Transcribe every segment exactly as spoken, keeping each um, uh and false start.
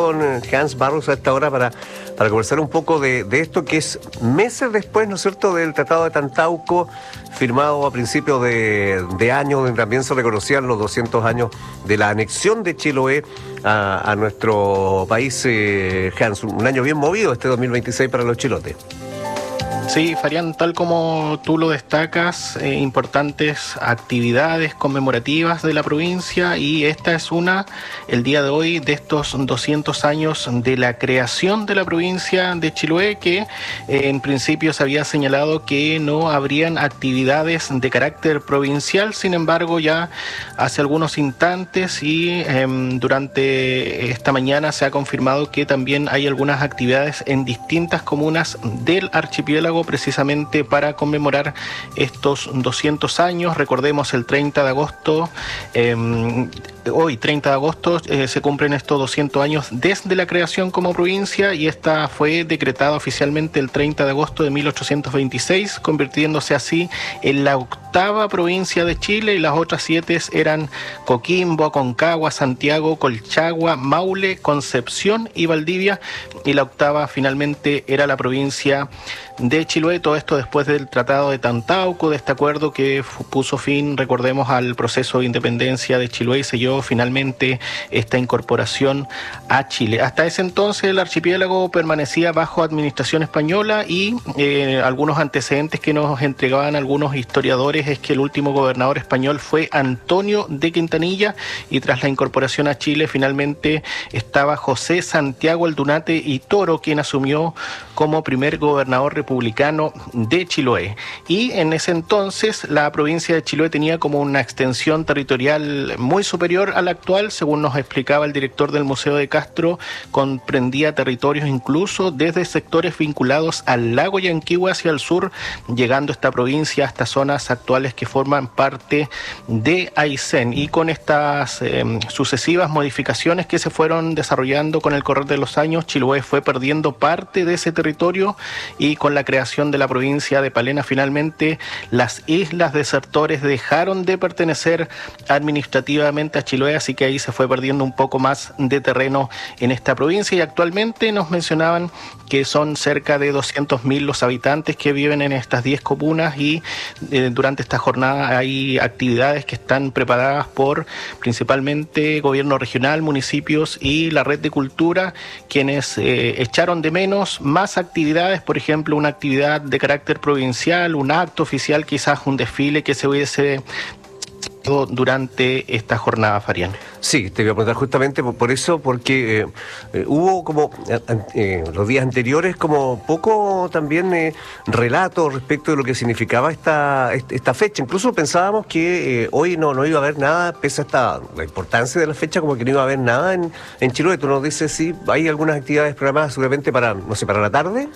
con Hans Barros a esta hora para, para conversar un poco de, de esto que es meses después, ¿no es cierto?, del Tratado de Tantauco, firmado a principios de, de año, donde también se reconocían los doscientos años de la anexión de Chiloé a, a nuestro país. eh, Hans, un año bien movido este dos mil veintiséis para los chilotes. Sí, Fabián, tal como tú lo destacas, eh, importantes actividades conmemorativas de la provincia, y esta es una, el día de hoy, de estos doscientos años de la creación de la provincia de Chiloé, que eh, en principio se había señalado que no habrían actividades de carácter provincial. Sin embargo, ya hace algunos instantes y eh, durante esta mañana se ha confirmado que también hay algunas actividades en distintas comunas del archipiélago, precisamente para conmemorar estos doscientos años. Recordemos, el treinta de agosto, eh, hoy treinta de agosto, eh, se cumplen estos doscientos años desde la creación como provincia, y esta fue decretada oficialmente el treinta de agosto de mil ochocientos veintiséis, convirtiéndose así en la octava provincia de Chile, y las otras siete eran Coquimbo, Aconcagua, Santiago, Colchagua, Maule, Concepción y Valdivia, y la octava finalmente era la provincia de Chiloé. Todo esto después del Tratado de Tantauco, de este acuerdo que puso fin, recordemos, al proceso de independencia de Chiloé y selló finalmente esta incorporación a Chile. Hasta ese entonces el archipiélago permanecía bajo administración española, y eh, algunos antecedentes que nos entregaban algunos historiadores es que el último gobernador español fue Antonio de Quintanilla, y tras la incorporación a Chile finalmente estaba José Santiago Aldunate y Toro, quien asumió como primer gobernador republicano de Chiloé. Y en ese entonces la provincia de Chiloé tenía como una extensión territorial muy superior a la actual. Según nos explicaba el director del Museo de Castro, comprendía territorios incluso desde sectores vinculados al lago Yanquihue hacia el sur, llegando esta provincia hasta zonas actuales que forman parte de Aysén. Y con estas eh, sucesivas modificaciones que se fueron desarrollando con el correr de los años, Chiloé fue perdiendo parte de ese territorio, y con la creación de la provincia de Palena finalmente las islas Desertores dejaron de pertenecer administrativamente a Chiloé, así que ahí se fue perdiendo un poco más de terreno en esta provincia, y actualmente nos mencionaban que son cerca de doscientos mil los habitantes que viven en estas diez comunas, y eh, durante esta jornada hay actividades que están preparadas por principalmente gobierno regional, municipios y la red de cultura, quienes eh, echaron de menos más actividades, por ejemplo una actividad de carácter provincial, un acto oficial, quizás un desfile que se hubiese durante esta jornada, Fabián. Sí, te voy a preguntar justamente por, por eso, porque eh, eh, hubo como eh, eh, los días anteriores como poco también eh, relato respecto de lo que significaba esta esta fecha. Incluso pensábamos que eh, hoy no, no iba a haber nada, pese a esta, la importancia de la fecha, como que no iba a haber nada en, en Chiloé. Tú nos dices si hay algunas actividades programadas seguramente para, no sé, para la tarde.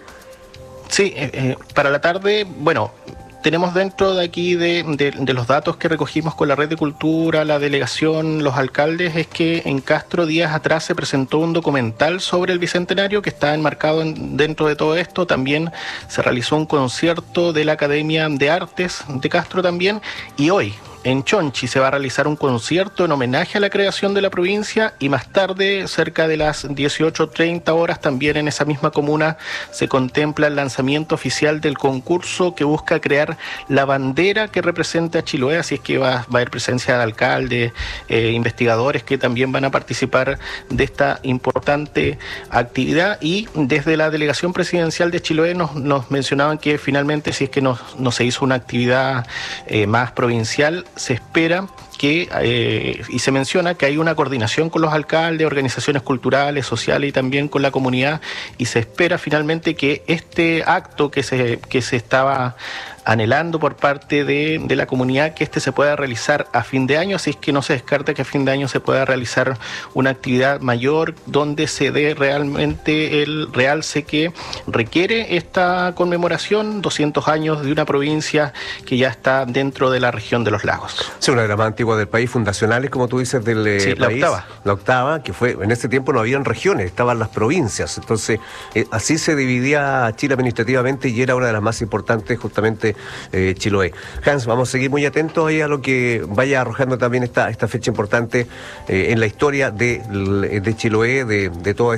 Sí, eh, eh, para la tarde, bueno, tenemos dentro de aquí de, de, de los datos que recogimos con la red de cultura, la delegación, los alcaldes, es que en Castro días atrás se presentó un documental sobre el Bicentenario que está enmarcado en, dentro de todo esto. También se realizó un concierto de la Academia de Artes de Castro también, y hoy en Chonchi se va a realizar un concierto en homenaje a la creación de la provincia, y más tarde, cerca de las dieciocho treinta horas, también en esa misma comuna se contempla el lanzamiento oficial del concurso que busca crear la bandera que representa a Chiloé, así es que va, va a haber presencia de alcaldes, eh, investigadores que también van a participar de esta importante actividad. Y desde la delegación presidencial de Chiloé nos, nos mencionaban que finalmente, si es que no, no se hizo una actividad eh, más provincial, se espera que, eh, y se menciona que hay una coordinación con los alcaldes, organizaciones culturales, sociales y también con la comunidad, y se espera finalmente que este acto que se, que se estaba anhelando por parte de, de la comunidad, que este se pueda realizar a fin de año, así es que no se descarta que a fin de año se pueda realizar una actividad mayor donde se dé realmente el realce que requiere esta conmemoración, doscientos años de una provincia que ya está dentro de la región de los lagos. Sí, una de las más antiguas del país, fundacionales, como tú dices, del eh, sí, la país. octava. La octava, que fue, en ese tiempo no habían regiones, estaban las provincias, entonces eh, así se dividía Chile administrativamente, y era una de las más importantes justamente eh, Chiloé. Hans, vamos a seguir muy atentos ahí a lo que vaya arrojando también esta, esta fecha importante eh, en la historia de, de Chiloé, de, de toda